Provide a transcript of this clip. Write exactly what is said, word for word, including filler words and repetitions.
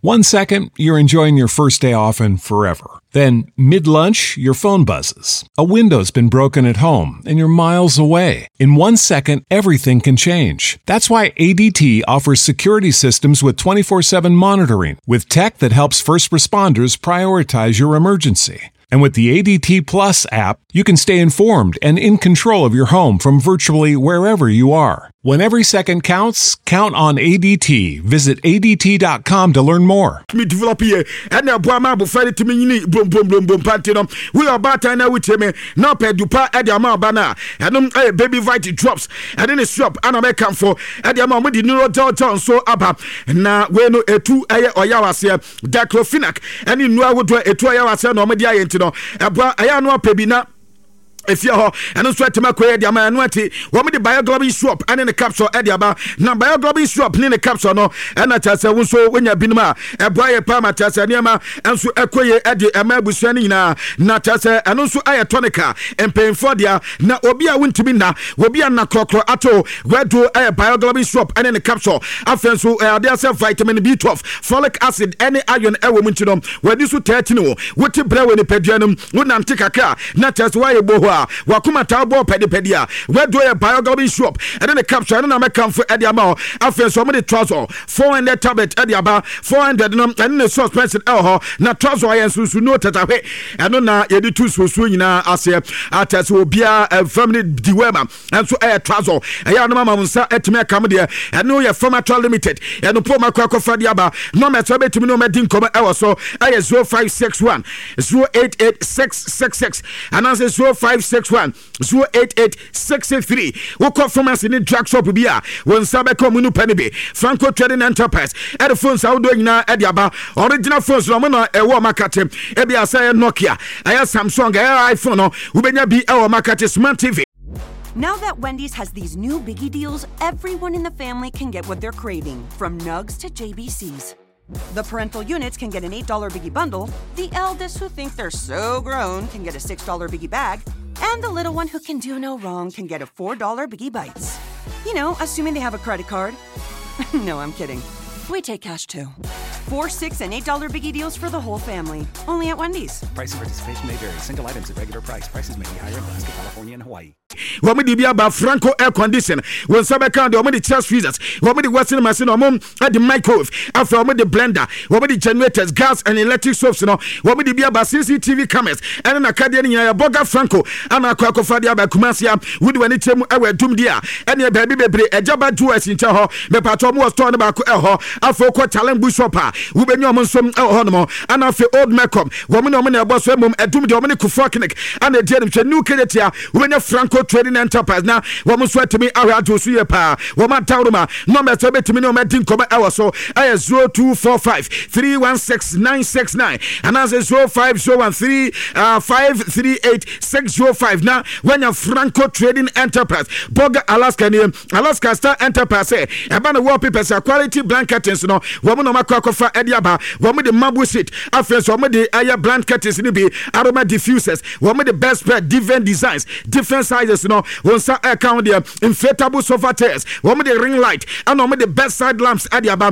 One second, you're enjoying your first day off and forever. Then, mid-lunch, your phone buzzes. A window's been broken at home and you're miles away. In one second, everything can change. That's why A D T offers security systems with twenty-four seven monitoring, with tech that helps first responders prioritize your emergency. And with the A D T Plus app, you can stay informed and in control of your home from virtually wherever you are. When every second counts, count on A D T. Visit A D T dot com to learn more. Me develop here, and now Brahma Buffet to me, boom, boom, boom, boom, pantinum. We are about to know with me. Now, pay dupa at the amount banner, and um, a baby vitamin drops, and then a shop, and I make come for at the amount with the neuro John so up. Now, when a two a or yawas here, diclofenac, and you know I would do a two hours and no media into a bra, I know Pebina. If you're and also to make way, the man went it. What with the bioglobin swap and in the capsule at the aba. Now, bioglobin swap in the capsule, no, and I tell you, so when you've been ma, a boy, a palma, Tassaniama, and so a quay at the Amabusanina, Natasa, and also Iatonica, and paying for the now, Obia went to me now, will be a Nakokro Ato, where do a bioglobin swap and in the capsule. After so, there's a vitamin B twelve, folic acid, any iron, a woman to them, where this would tell you, what to brew in the pedianum, wouldn't take a car, not as why a boa. Wakuma tabo pedipedia. Where do a bioglobin swap? And then the capture and I come for Eddie Amao. After so many trouser, four hundred tablet Eddie Aba, four hundred and then the suspension elho. Na trouser I answer to note that away. And no na yedi two so swing na ase at as will be a family diwema. And so a trouser. I am Mamma Musa at me come there. And no your former limited. And no poor Macraco Fadiaba. No matter to me no medin come hour so I zero five six one zero eight eight six six six and answer zero five six one zero eight eight six three. We call from us in the drug shop here. When Sabeko Munu Penny Franco Trading Enterprise. At the phones out doing now at the aba. Original phones Romana a war market. Ebi I say Nokia. I have Samsung I iPhone. Ubenya be our market smart T V. Now that Wendy's has these new biggie deals, everyone in the family can get what they're craving, from nugs to J B Cs. The parental units can get an eight dollar biggie bundle, the eldest who think they're so grown can get a six dollar biggie bag, and the little one who can do no wrong can get a four dollar biggie bites. You know, assuming they have a credit card. No, I'm kidding. We take cash too. Four, six, and eight dollar biggie deals for the whole family. Only at Wendy's. Price and participation may vary. Single items at regular price. Prices may be higher in Alaska, California, and Hawaii. What would be about Franco air condition? When some account the only chest freezers, what would the Western machine or mom at the microwave, after the blender, what would the generators, gas and electric soaps, you know, what would it be about C C T V cameras and an academy in a Boga Franco and a Quacofadia by Kumasia would when it were doomed dear and your baby baby a jabba to us in Tahoe, the patron was torn about Elho, after quite talent bushopper, who been your monsom Elhonomo, and after old Macom, woman or a boss woman, a doom Dominic Kufakinik, and a gentleman new Kenetia, when a Franco Trading Enterprise now, woman sweat to me, I had to see a pa, woman Tauruma, no matter to me, no matter come hour so I have zero two four five three one six nine six nine and as a zero five zero one three five three eight six zero five now when you're Franco Trading Enterprise, Boga Alaska name, Alaska Star Enterprise, eh, about the wallpapers, quality blankets, no, woman of Macacofa Ediaba, woman the Mabu seat, after some of the Aya blankets in the be aroma diffusers, woman the best pair, different designs, different sizes, you know, one side account there, inflatable sofa chairs, woman the ring light, and woman the best side lamps at the above,